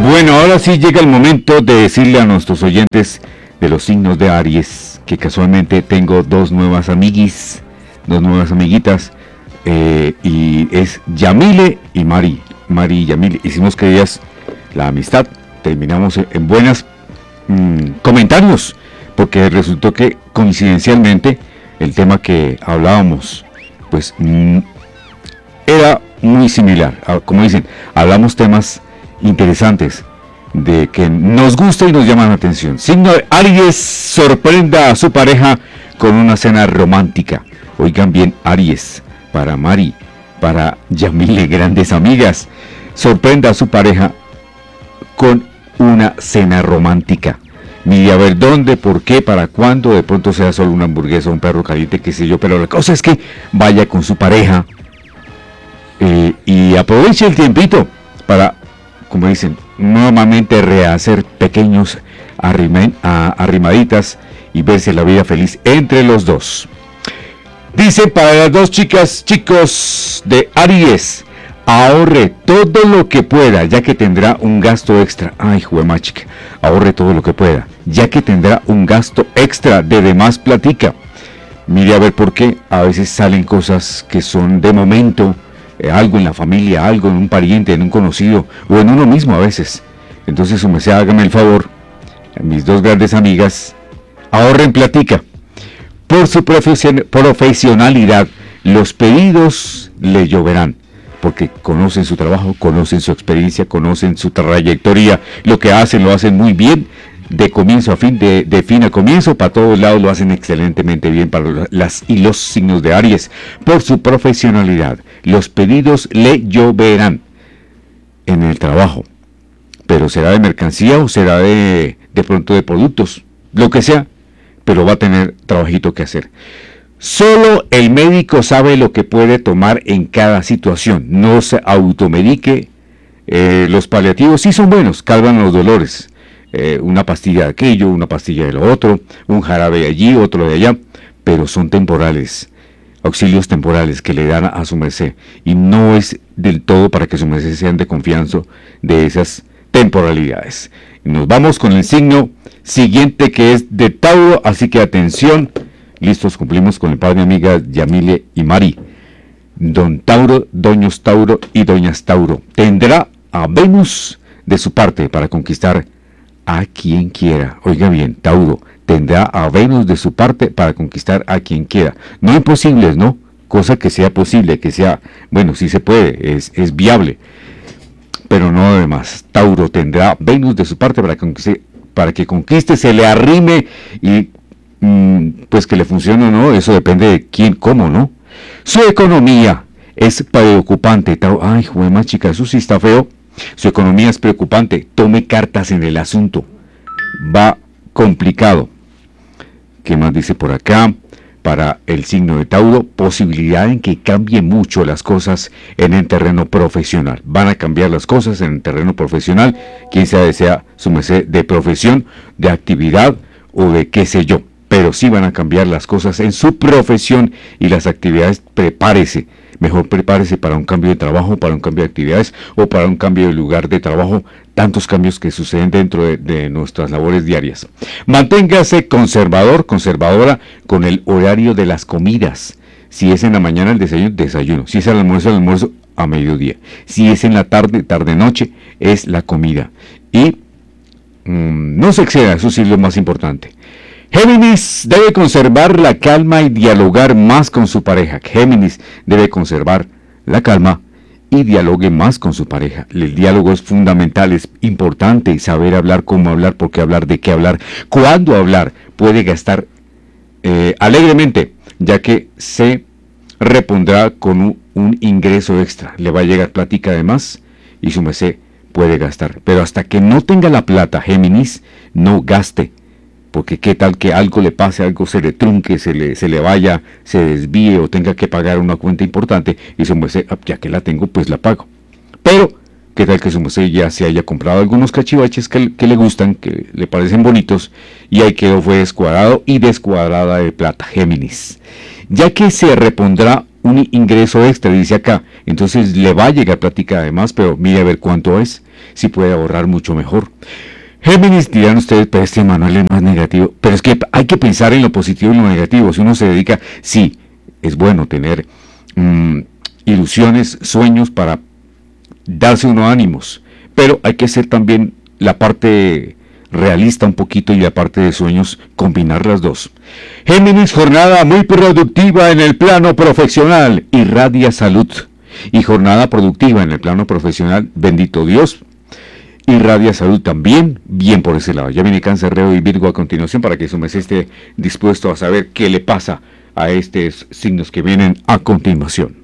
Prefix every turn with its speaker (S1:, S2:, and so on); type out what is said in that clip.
S1: Bueno, ahora sí llega el momento de decirle a nuestros oyentes de los signos de Aries, que casualmente tengo dos nuevas amiguitas, y es Yamile y Mari. Mari y Yamile, hicimos que ellas la amistad, terminamos en buenos comentarios, porque resultó que coincidencialmente el tema que hablábamos, pues era muy similar. Como dicen, hablamos temas interesantes de que nos gusta y nos llaman la atención. Signo de Aries, sorprenda a su pareja con una cena romántica. Oigan bien, Aries, para Mari, para Yamile, grandes amigas, sorprenda a su pareja con una cena romántica. Mire a ver dónde, por qué, para cuándo, de pronto sea solo una hamburguesa, un perro caliente, qué sé yo, pero la cosa es que vaya con su pareja y aproveche el tiempito para, como dicen, nuevamente rehacer pequeños arrimaditas y verse la vida feliz entre los dos. Dice para las dos chicos de Aries, ahorre todo lo que pueda, ya que tendrá un gasto extra. Ay, juemachica, ahorre todo lo que pueda, ya que tendrá un gasto extra de demás platica. Mire a ver por qué a veces salen cosas que son de momento, algo en la familia, algo en un pariente, en un conocido, o en uno mismo a veces. Entonces, hágame el favor, mis dos grandes amigas, ahorren platica. Por su profesionalidad, los pedidos le lloverán, porque conocen su trabajo, conocen su experiencia, conocen su trayectoria, lo que hacen, lo hacen muy bien, de comienzo a fin, de fin a comienzo, para todos lados lo hacen excelentemente bien para las y los signos de Aries. Por su profesionalidad, los pedidos le lloverán en el trabajo, pero será de mercancía o será de pronto de productos, lo que sea, pero va a tener trabajito que hacer. Solo el médico sabe lo que puede tomar en cada situación. No se automedique. Los paliativos sí son buenos, calman los dolores. Una pastilla de aquello, una pastilla de lo otro, un jarabe de allí, otro de allá, pero son temporales. Auxilios temporales que le dan a su merced. Y no es del todo para que su merced sean de confianza de esas temporalidades. Nos vamos con el signo siguiente, que es de Tauro, así que atención. Listos, cumplimos con el par de amigas Yamile y Mari. Don Tauro, doños Tauro y doñas Tauro. Tendrá a Venus de su parte para conquistar a quien quiera. Oiga bien, Tauro, tendrá a Venus de su parte para conquistar a quien quiera. No imposibles, ¿no? Cosa que sea posible, que sea, bueno, sí se puede, es viable. Pero no además. Tauro tendrá Venus de su parte para que conquiste, se le arrime y pues que le funcione o no, eso depende de quién, cómo, ¿no? Su economía es preocupante. Ay, juema chica, eso sí está feo. Su economía es preocupante. Tome cartas en el asunto. Va complicado. ¿Qué más dice por acá? Para el signo de Tauro, posibilidad en que cambie mucho las cosas en el terreno profesional. Van a cambiar las cosas en el terreno profesional, quien sea su merced de profesión, de actividad o de qué sé yo. Pero sí van a cambiar las cosas en su profesión y las actividades. Prepárese, mejor prepárese para un cambio de trabajo, para un cambio de actividades o para un cambio de lugar de trabajo. Tantos cambios que suceden dentro de nuestras labores diarias. Manténgase conservadora con el horario de las comidas. Si es en la mañana el desayuno. Si es el almuerzo a mediodía. Si es en la tarde-noche, es la comida. Y no se exceda, eso sí es lo más importante. Géminis debe conservar la calma y dialogar más con su pareja. Géminis debe conservar la calma y dialogue más con su pareja. El diálogo es fundamental, es importante saber hablar, cómo hablar, por qué hablar, de qué hablar, cuándo hablar. Puede gastar alegremente, ya que se repondrá con un ingreso extra. Le va a llegar plática además y su merced puede gastar. Pero hasta que no tenga la plata, Géminis, no gaste. Porque qué tal que algo le pase, algo se le trunque, se le vaya, se desvíe o tenga que pagar una cuenta importante y su merced, ya que la tengo, pues la pago. Pero qué tal que su merced ya se haya comprado algunos cachivaches que le gustan, que le parecen bonitos y ahí quedó, fue descuadrado y descuadrada de plata. Géminis, ya que se repondrá un ingreso extra, dice acá, entonces le va a llegar plática además, pero mire a ver cuánto es. si puede ahorrar mucho mejor. Géminis, dirán ustedes, pero este Manuel es más negativo. Pero es que hay que pensar en lo positivo y lo negativo. Si uno se dedica, sí, es bueno tener ilusiones, sueños para darse unos ánimos. Pero hay que hacer también la parte realista un poquito y la parte de sueños, combinar las dos. Géminis, jornada muy productiva en el plano profesional, irradia salud. Y jornada productiva en el plano profesional, bendito Dios, irradia salud también, bien por ese lado. Ya viene Cáncer, Leo y Virgo a continuación para que su mes esté dispuesto a saber qué le pasa a estos signos que vienen a continuación.